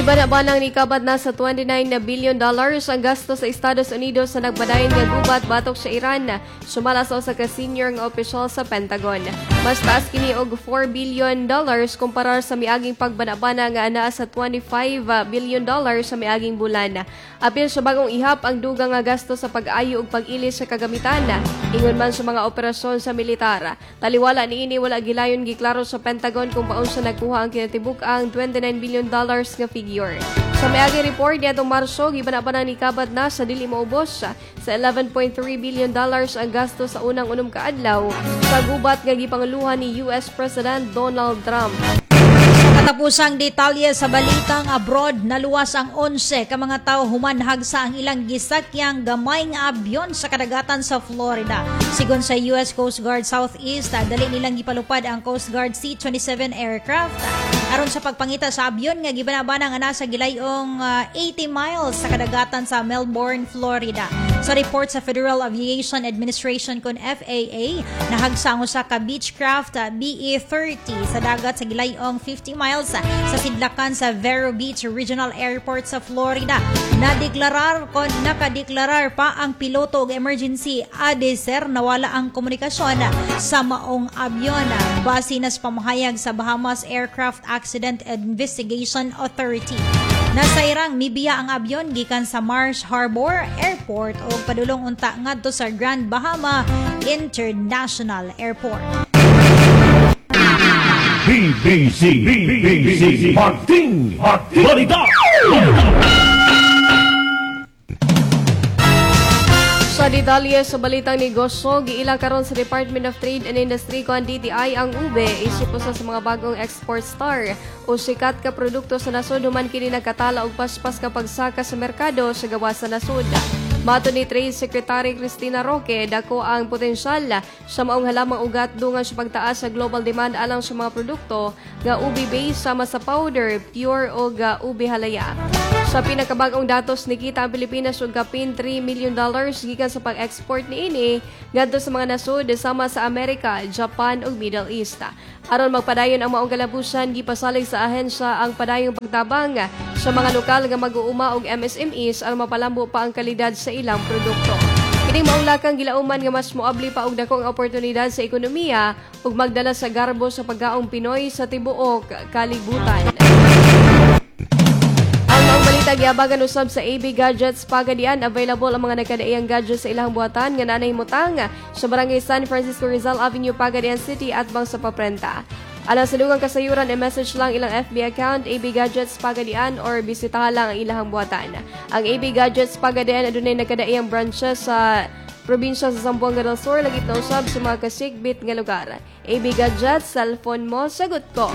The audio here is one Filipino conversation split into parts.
Gibanabanang nikabat na sa $29 billion ang gasto sa Estados Unidos sa nagbadayon nga gubat batok sa Iran, sumala sa usa ka senior nga opisyal sa Pentagon. Mas taas kini og $4 billion kumpara sa miaging pagbanabana nga anaa sa $25 billion sa miaging bulan. Apil sa bagong ihap ang dugang nga gasto sa pag-ayo ug pag-ilis sa kagamitan, ingon man sa mga operasyon sa militar. Taliwala niini wala gilayon giklaro sa Pentagon kung paun sa nagkuha ang kinatibuk-ang $29 billion nga figure. Sa miaging report niadtong Marso, gibanabanang nikabat na sa dili maubos sa $11.3 billion ang gasto sa unang unom ka adlaw sa gubat nga gipanguluhan ni US President Donald Trump. Katapusang detalye sa balitang abroad, naluwas ang 11 ka mga tao humanhag sa ang ilang gisakyang gamay nga abyon sa kadagatan sa Florida. Sigon sa US Coast Guard Southeast, dali nilang gipalupad ang Coast Guard C-27 aircraft aron sa pagpangita sa abyon nga gibanabana nga nasa gilayong 80 miles sa kadagatan sa Melbourne, Florida. Sa report sa Federal Aviation Administration kun FAA, nahagsang usa ka Beechcraft BE-30 sa dagat sa gilayong 50 miles sa sidlakan sa Vero Beach Regional Airport sa Florida. Nakadeklarar pa ang piloto og emergency adeser na wala ang komunikasyon sa maong abyon. Base na sa pamahayag sa Bahamas Aircraft Accident Investigation Authority. Nasairang mibiya ang abyon gikan sa Mars Harbor Airport o padulong unta ngadto sa Grand Bahama International Airport. BBC Marting Balita. Sa detalye sa balitang negosyo, giila karon sa Department of Trade and Industry kuan DTI ang ube isip usa sa mga bagong export star o sikat ka produkto sa nasod human kini nagkatala og paspas ka pagsaka sa merkado sa gawas sa nasod. Mato ni Trade Secretary Cristina Roque, dako ang potensyal sa maong halamang ugat dungan sa pagtaas sa global demand alang sa mga produkto nga ubi base sama sa powder, pure o ubi halaya. Sa pinakabagong datos nikita ang Pilipinas og kapin $3 million gikan sa pag-export niini ngadto sa mga nasod sama sa Amerika, Japan ug Middle East. Aron magpadayon ang maong kalabusan, gipasalig sa ahensya ang padayong pagtabang sa mga lokal nga mag-uuma og MSMEs aron mapalambo pa ang kalidad sa ilang produkto. Kini maong lakang gilauman nga mas moabli pa og dakong oportunidad sa ekonomiya ug magdala sa garbo sa paggaong Pinoy sa tibuok kalibutan. Ang balita giabagan usab sa AB Gadgets Pagadian, available ang mga nagkadaiyang gadgets sa ilang buhatan nga nanay mutang sa barangay San Francisco Rizal Avenue, Pagadian City at bang sa paprenta. Alang sa dugang kasayuran, i-message lang ilang FB account AB Gadgets Pagadian or bisitahan lang ang ilang buhatan. Ang AB Gadgets Pagadian adunay nagkadaiyang branches sa probinsya sa Zamboanga del Sur, lagip na usab sa mga kasigbit nga lugar. AB Gadgets, cellphone mo, sagot ko.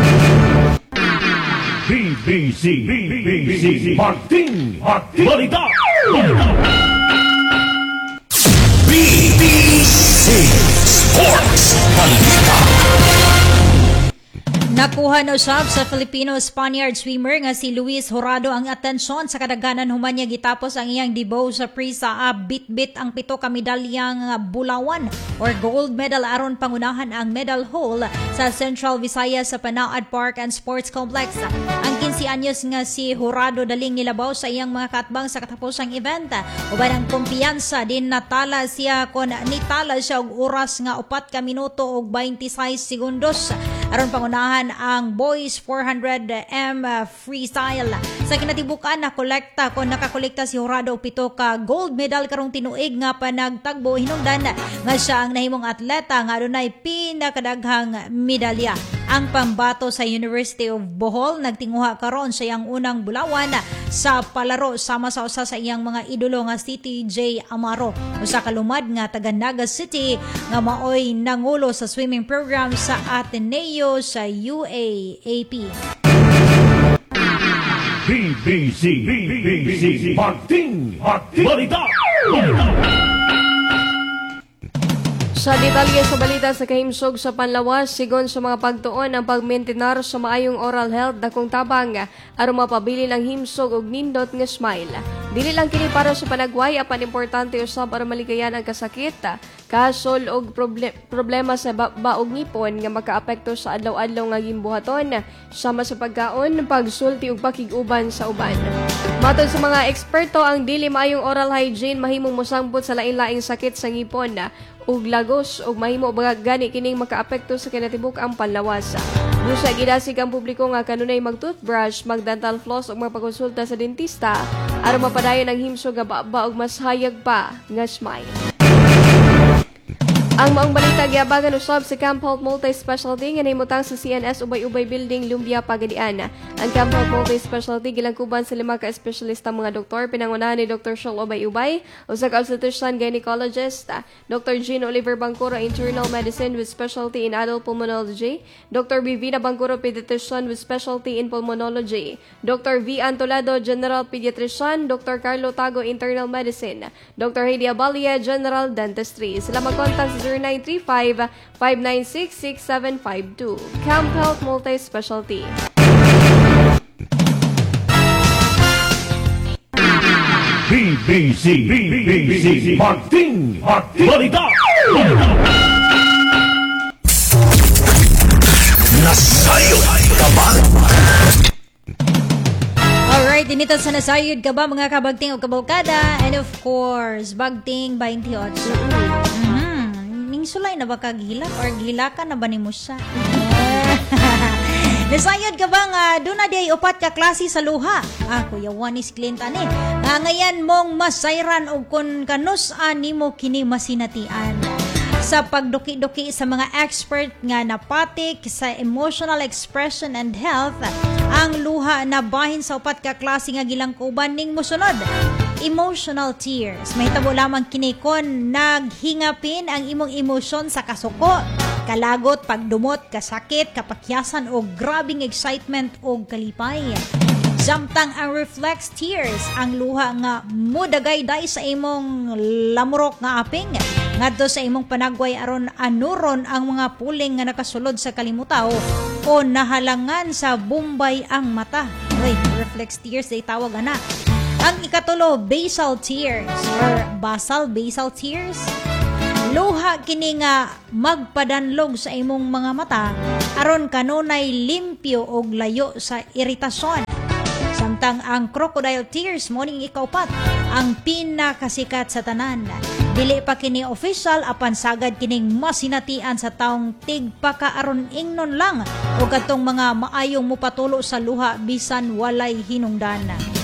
BBC Marting Balita. BBC Sports Balita. Nakuha na usab sa Filipino-Spaniard swimmer nga si Luis Jurado ang atensyon sa kadaghanan human niya gitapos ang iyang debut sa prisa bit-bit ang 7 ka medalyang bulawan or gold medal aron pangunahan ang medal haul sa Central Visayas sa Panaad Park and Sports Complex. Ang 15 anyos nga si Jurado daling nilabaw sa iyang mga katbang sa katapusang event. Uban ang kumpiyansa din nitala siya og oras nga 4 ka minuto ug 26 segundos aron pangunahan ang boys 400m freestyle. Sa kinatibukan nakakolekta si Jurado og 7 ka gold medal karong tinuig nga panagtagbo, hinungdan nga siya ang nahimong atleta nga adunay pinakadaghang medalya. Ang pambato sa University of Bohol nagtinguha karon sa iyang unang bulawan sa palaro sama sa usa sa iyang mga idolo nga si TJ Amaro, usa ka lumad nga taga Naga City nga maoy nangulo sa swimming program sa Ateneo sa UAAP. BBC Marting Balita. Sa detalye sa balita sa kahimsog sa panlawas, sigon sa mga pagtuon ang pagmaintenar sa maayong oral health dakong tabang aron mapabili ng himsog og nindot nga smile. Dili lang kini para sa panagway apan importante usab aron maligayan ang kasakit, kasol og problema sa baog ngipon nga makaapekto sa adlaw-adlaw nga gimbuhaton sama sa pagkaon, pagsulti ug pakig-uban sa uban. Matod sa mga eksperto, ang dili maayong oral hygiene mahimong mosampot sa lain-laing sakit sa ngipon ug lagos ug mahimo gani kining makaapekto sa kinatibuk-ang panlawas. Busa gidasig ang publiko nga kanunay mag-toothbrush, mag-dental floss ug magpakonsulta sa dentista aron mapadayon ang himsog nga baba ug mas hayag pa nga smile. Ang maong balita giabagan usab sa Camp Health Multi-Specialty nga nahimutang sa CNS Ubay-Ubay Building, Lumbia, Pagadian. Ang Camp Health Multi-Specialty gilangkuban sa 5 ka espesyalista mga doktor, pinangunahan ni Dr. Shol Ubay-Ubay, usa ka obstetrician gynecologist, Dr. Jean Oliver Bangkuro, Internal Medicine with Specialty in Adult Pulmonology, Dr. Vivina Bangkuro, Pediatrician with Specialty in Pulmonology, Dr. V. Antolado, General Pediatrician, Dr. Carlo Tago, Internal Medicine, Dr. Heidi Abalia, General Dentistry. Sila mag-contact sa 0935-596-6752. Camp Health Multi-Specialty. BBC Marting Balita. Nasayo Kabal. Alright, dinito sa nasayod ka ba mga kabagting o kabalkada? And of course, bagting 28. Ning sulay na ba kagilak or gilakan na ba ni mo siya? Nasayod ka ba nga doon na di upat ka klase sa luha? Kuya Juanis Clinton nga ngayon mong masayran o kun kanusan ni mo kini masinatian. Sa pagduki-duki sa mga expert nga napatik sa emotional expression and health, ang luha na bahin sa upat ka klase nga gilangkuban ning mosunod. Emotional tears. Mahitabo lamang kinikon naghingapin ang imong emosyon sa kasuko, kalagot, pagdumot, kasakit, kapakyasan o grabing excitement o kalipay. Samtang ang reflex tears, ang luha nga mudagay-day sa imong lamurok nga aping, ngadto sa imong panagway aron anuron ang mga puling nga nakasulod sa kalimutaw o nahalangan sa bumbay ang mata. Uy, reflex tears ay tawag ana. Ang ikatulo, basal tears or basal tears. Luha kini nga magpadanlog sa imong mga mata aron kanunay limpyo og layo sa iritasyon. Samtang ang crocodile tears morning ikaupat ang pinakasikat sa tanan. Dili pa kini official apan sagad kining masinatian sa taong tigpaka aron ingnon lang o katong mga maayong mupatulo sa luha bisan walay hinungdan.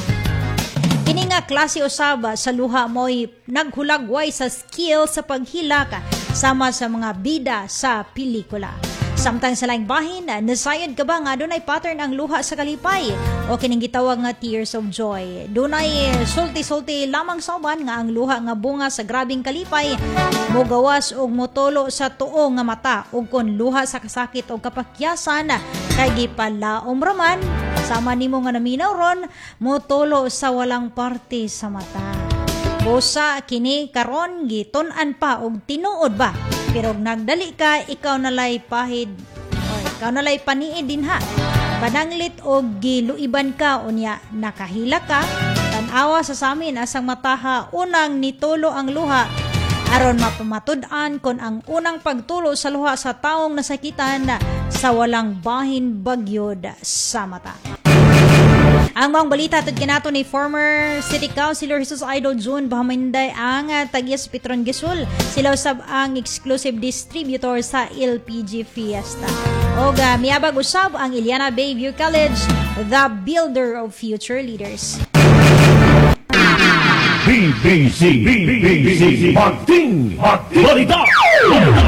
Kini nga klase usab sa luha mo'y naghulagway sa skill sa paghilak sama sa mga bida sa pelikula. Samtang sa laing bahin, nasayod ka ba nga dunay pattern ang luha sa kalipay o kining gitawag nga tears of joy. Dunay sulti-sulti lamang sa uban nga ang luha nga bunga sa grabing kalipay mogawas og motolo sa tuo nga mata ug kon luha sa kasakit o kapakyasan kay gipalaom raman sama nimo nga naminaw ron motolo sa walang parte sa mata. Busa kini karon gitun-an pa og tinuod ba pero nagdali ka ikaw nalay pahid o ikaw nalay paniid din ha. Pananglit og giluiban ka unya nakahila ka tan-awa sa samin asang mataha unang nitulo ang luha aron mapamatud-an kon ang unang pagtulo sa luha sa taong nasakitan sa walang bahin bagyod sa mata. Ang mga balita atod kinato ni former City Councilor Jesus Idol June Bahaminday ang Tagias Petron Gisul. Sila usab ang exclusive distributor sa LPG Fiesta. O miabag usab ang Iliana Bayview College, the builder of future leaders. BBC Marting Balita.